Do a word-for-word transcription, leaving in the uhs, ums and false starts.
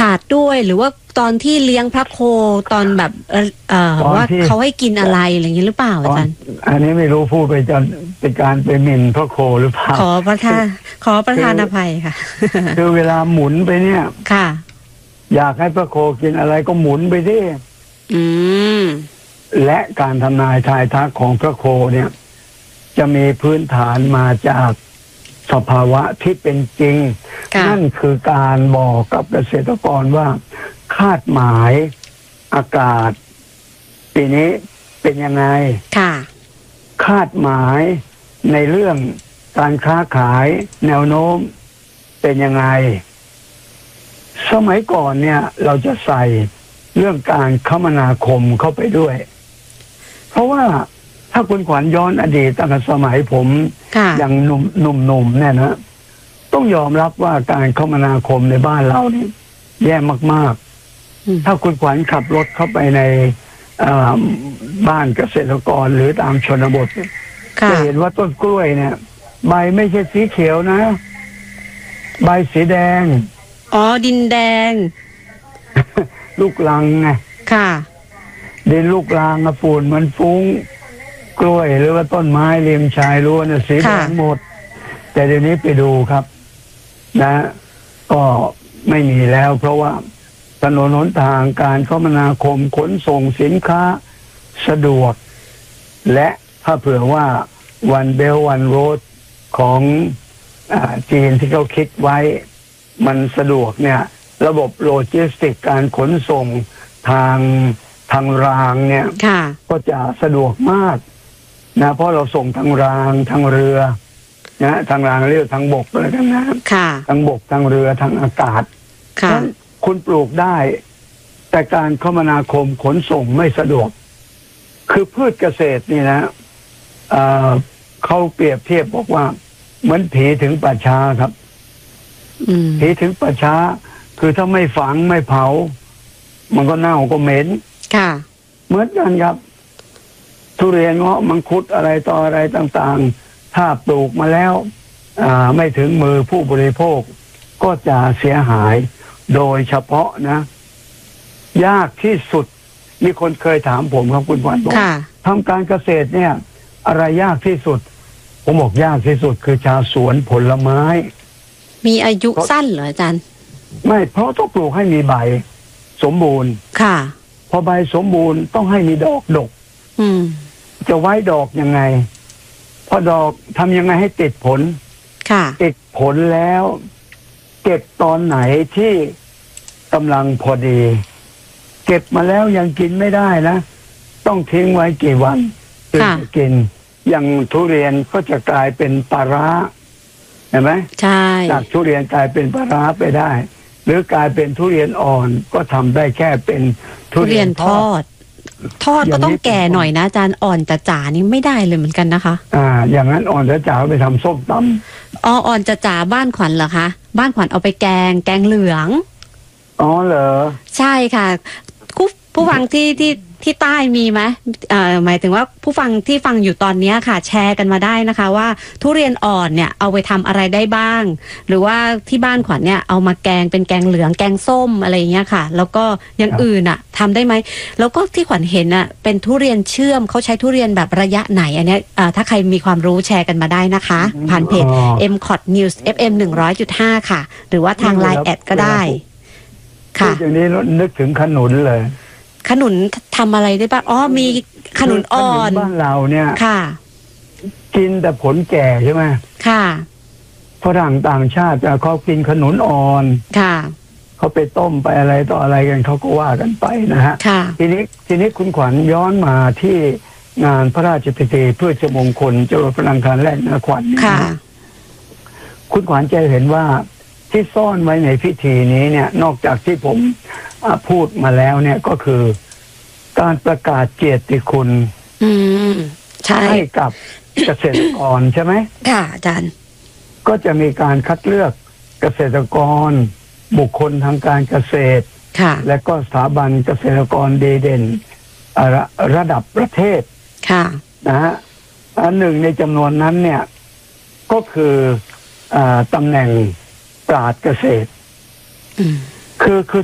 ขาดด้วยหรือว่าตอนที่เลี้ยงพระโคตอนแบบเออเออว่าเขาให้กินอะไรอะไรอย่างนี้หรือเปล่าอาจารย์อันนี้ไม่รู้พูดไปจนเป็นการไปหมิ่นพระโคหรือเปล่าขอประทานขอประทานอภัยค่ะคือเวลาหมุนไปเนี่ยค่ะอยากให้พระโคกินอะไรก็หมุนไปดิอืมและการทำนายทายทักของพระโคเนี่ยจะมีพื้นฐานมาจากสภาวะที่เป็นจริงนั่นคือการบอกกับเกษตรกรว่าคาดหมายอากาศปีนี้เป็นยังไงค่ะคาดหมายในเรื่องการค้าขายแนวโน้มเป็นยังไงสมัยก่อนเนี่ยเราจะใส่เรื่องการคมนาคมเข้าไปด้วยเพราะว่าถ้าคุณขวัญย้อนอดีตตั้งแต่สมัยผมยังหนุ่มหนุ่มๆเนี่ยนะต้องยอมรับว่าการคมนาคมในบ้านเรานี่แย่มากๆถ้าคุณขวัญขับรถเข้าไปในบ้านเกษตรกรหรือตามชนบทจะเห็นว่าต้นกล้วยเนี่ยใบไม่ใช่สีเขียวนะใบสีแดงอ๋อดินแดงลูกลังไงค่ะดินลูกลังอะฝุ่นมันฟุ้งกล้วยหรือว่าต้นไม้ริมชายรั้วเนี่ยสีแดงหมดแต่เดี๋ยวนี้ไปดูครับนะก็ไม่มีแล้วเพราะว่าถนนหนทางการคมนาคมขนส่งสินค้าสะดวกและถ้าเผื่อว่าวันเบลวันโรดของอ่าจีนที่เขาคิดไว้มันสะดวกเนี่ยระบบโลจิสติกการขนส่งทางทางรางเนี่ยก็จะสะดวกมากนะเพราะเราส่งทางรางทางเรือนะทางรางเรียกทางบกอะไรกันนะทางบกทางเรือทางอากาศคุณปลูกได้แต่การคมนาคมขนส่งไม่สะดวกคือพืชเกษตรนี่นะเอ่อเขาเปรียบเทียบบอกว่าเหมือนผีถึงป่าช้าครับผีถึงป่าช้าคือถ้าไม่ฝังไม่เผามันก็เน่าก็เหม็นค่ะเหมือนกันครับทุเรียนเงาะมังคุดอะไรต่ออะไรต่างๆถ้าปลูกมาแล้วอ่าไม่ถึงมือผู้บริโภคก็จะเสียหายโดยเฉพาะนะยากที่สุดมีคนเคยถามผมครับคุณขวัญบอกทำการเกษตรเนี่ยอะไรยากที่สุดผมบอกยากที่สุดคือชาวสวนผลไม้มีอายุสั้นเหรออาจารย์ไม่เพราะต้องปลูกให้มีใบสมบูรณ์ค่ะพอใบสมบูรณ์ต้องให้มีดอกดกอืมจะไว้ดอกยังไงพอดอกทำยังไงให้ติดผลค่ะติดผลแล้วเก็บตอนไหนที่กำลังพอดีเก็บมาแล้วยังกินไม่ได้นะต้องทิ้งไว้กี่วันถึงจะกินอย่างทุเรียนก็จะกลายเป็นปลาร้าเห็นไหมใช่จากทุเรียนกลายเป็นปลาร้าไปได้หรือกลายเป็นทุเรียนอ่อนก็ทำได้แค่เป็นทุเรียนทอดทอดก็ต้องแก่หน่อยนะอาจารย์อ่อนจ๋าๆนี่ไม่ได้เลยเหมือนกันนะคะอ่าอย่างนั้นอ่อนจ๋าๆไปทำส้มตำอ๋ออ่อนจ๋าๆบ้านขวัญเหรอคะบ้านขวัญเอาไปแกงแกงเหลืองอ๋อเหรอใช่ค่ะผู้ผู้ฟังที่ที่ที่ใต้มีไหมเอ่อหมายถึงว่าผู้ฟังที่ฟังอยู่ตอนนี้ค่ะแชร์กันมาได้นะคะว่าทุเรียนอ่อนเนี่ยเอาไปทำอะไรได้บ้างหรือว่าที่บ้านขวัญเนี่ยเอามาแกงเป็นแกงเหลืองแกงส้มอะไรอย่างเงี้ยค่ะแล้วก็อย่างอื่นอ่ะทำได้ไหมแล้วก็ที่ขวัญเห็นอ่ะเป็นทุเรียนเชื่อมเขาใช้ทุเรียนแบบระยะไหนอันเนี้ยถ้าใครมีความรู้แชร์กันมาได้นะคะผ่านเพจ เอ็ม คอท News เอฟ เอ็ม หนึ่งร้อยจุดห้า ค่ะหรือว่าทาง ไลน์ แอดก็ได้ค่ะอย่างนี้นึกถึงขนุนเลยขนุนทำอะไรได้บ้างอ๋อมีขนุนอ่อนบ้านเราเนี่ยค่ะกินแต่ผลแก่ใช่ไหมค่ะฝรั่งต่างชาติเขากินขนุนอ่อนค่ะเขาไปต้มไปอะไรต่ออะไรกันเขาก็ว่ากันไปนะฮะทีนี้ทีนี้คุณขวัญย้อนมาที่งานพระราชพิธีเพื่อจะมงคลจรดพระอังคารแรกนะขวัญค่ะคุณขวัญจะเห็นว่าที่ซ่อนไว้ในพิธีนี้เนี่ยนอกจากที่ผมพูดมาแล้วเนี่ยก็คือการประกาศเกียรติคุณให้กับเกษตรกรใช่ไหมค่ะอาจารย์ก็จะมีการคัดเลือกเกษตรกรบุคคลทางการเกษตรและก็สถาบันเกษตรกรดีเด่นระดับประเทศนะฮะอันหนึ่งในจำนวนนั้นเนี่ยก็คือตำแหน่งปราชญ์เกษตรคือคือ